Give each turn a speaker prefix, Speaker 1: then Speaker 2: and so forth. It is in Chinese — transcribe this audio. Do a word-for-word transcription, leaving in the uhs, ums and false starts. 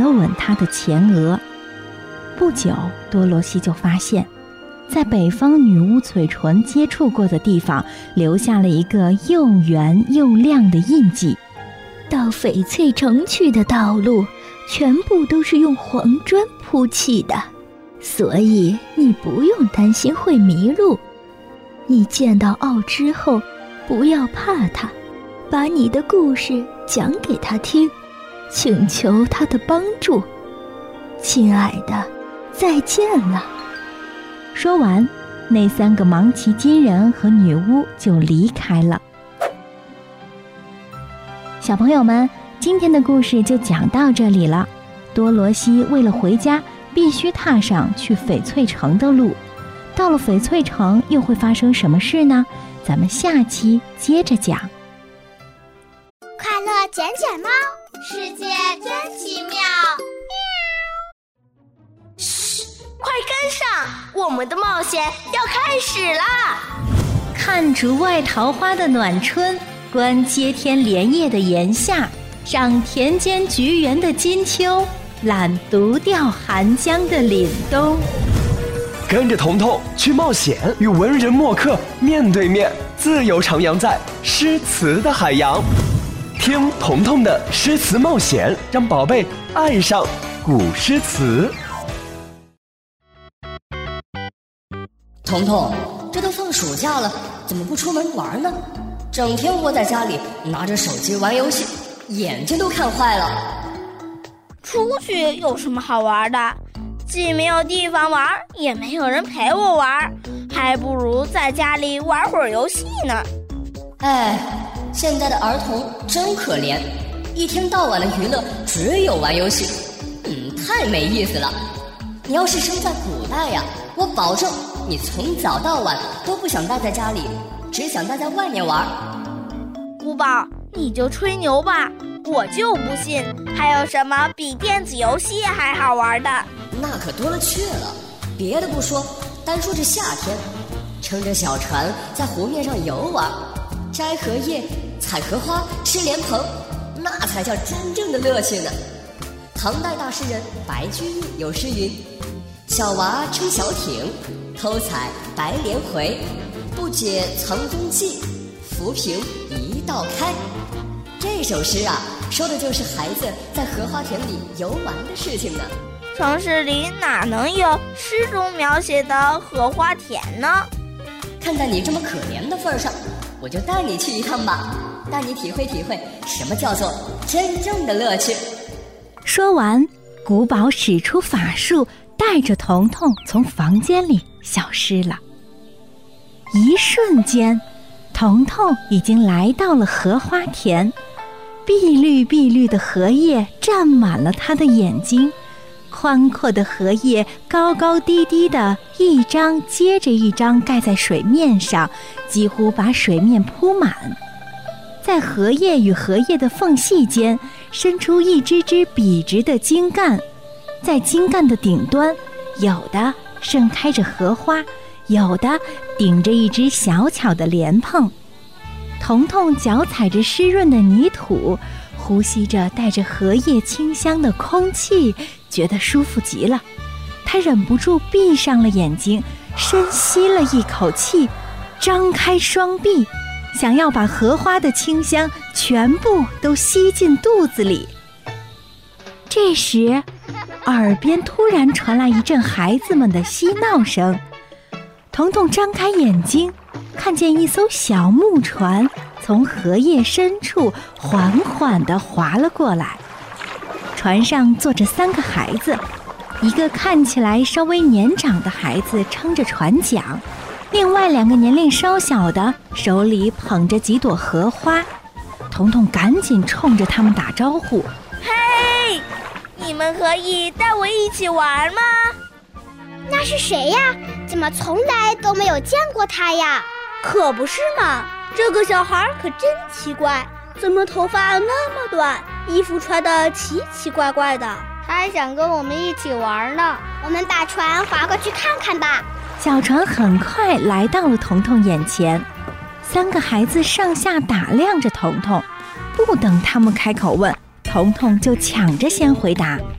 Speaker 1: 了吻他的前额。不久，多罗西就发现，在北方女巫嘴唇接触过的地方留下了一个又圆又亮的印记。
Speaker 2: 到翡翠城去的道路全部都是用黄砖铺砌的，所以你不用担心会迷路。你见到奥之后，不要怕他，把你的故事讲给他听，请求他的帮助。亲爱的，再见了。
Speaker 1: 说完，那三个芒奇金人和女巫就离开了。小朋友们，今天的故事就讲到这里了。多罗西为了回家，必须踏上去翡翠城的路。到了翡翠城，又会发生什么事呢？咱们下期接着讲。
Speaker 3: 快乐捡捡猫，世界真奇妙。
Speaker 4: 嘘，快跟上，我们的冒险要开始啦！
Speaker 1: 看竹外桃花的暖春，观接天莲叶的炎夏，赏田间菊园的金秋，览独钓寒江的凛冬。
Speaker 5: 跟着彤彤去冒险，与文人墨客面对面，自由徜徉在诗词的海洋。听彤彤的诗词冒险，让宝贝爱上古诗词。
Speaker 6: 彤彤，这都放暑假了，怎么不出门玩呢？整天窝在家里，拿着手机玩游戏，眼睛都看坏了。
Speaker 4: 出去有什么好玩的？既没有地方玩，也没有人陪我玩，还不如在家里玩会儿游戏呢。
Speaker 6: 哎，现在的儿童真可怜，一天到晚的娱乐只有玩游戏，嗯，太没意思了。你要是生在古代呀，我保证你从早到晚都不想待在家里，只想待在外面玩。
Speaker 4: 古堡，你就吹牛吧，我就不信还有什么比电子游戏还好玩的。
Speaker 6: 那可多了去了，别的不说，单说这夏天，撑着小船在湖面上游玩，摘荷叶、采荷花、吃莲蓬，那才叫真正的乐趣呢。唐代大诗人白居易有诗云：小娃撑小艇，偷采白莲回，不解藏踪迹，浮萍一道开。这首诗啊，说的就是孩子在荷花田里游玩的事情呢。
Speaker 4: 城市里哪能有诗中描写的荷花田呢？
Speaker 6: 看在你这么可怜的份上，我就带你去一趟吧，带你体会体会什么叫做真正的乐趣。
Speaker 1: 说完，古堡使出法术，带着彤彤从房间里消失了。一瞬间，彤彤已经来到了荷花田，碧绿碧绿的荷叶占满了他的眼睛，宽阔的荷叶高高低低的一张接着一张盖在水面上，几乎把水面铺满。在荷叶与荷叶的缝隙间伸出一支支笔直的茎干，在茎干的顶端，有的盛开着荷花，有的顶着一只小巧的莲蓬。彤彤脚踩着湿润的泥土，呼吸着带着荷叶清香的空气，觉得舒服极了。他忍不住闭上了眼睛，深吸了一口气，张开双臂，想要把荷花的清香全部都吸进肚子里。这时，耳边突然传来一阵孩子们的嬉闹声。彤彤张开眼睛，看见一艘小木船从荷叶深处缓缓地划了过来。船上坐着三个孩子，一个看起来稍微年长的孩子撑着船桨，另外两个年龄稍小的手里捧着几朵荷花。彤彤赶紧冲着他们打招呼：
Speaker 4: 嘿，你们可以带我一起玩吗？
Speaker 3: 那是谁呀？怎么从来都没有见过他呀？
Speaker 4: 可不是嘛，这个小孩可真奇怪，怎么头发那么短，衣服穿得奇奇怪怪的。
Speaker 3: 他还想跟我们一起玩呢，我们把船划过去看看吧。
Speaker 1: 小船很快来到了彤彤眼前，三个孩子上下打量着彤彤，不等他们开口问，彤彤就抢着先回答：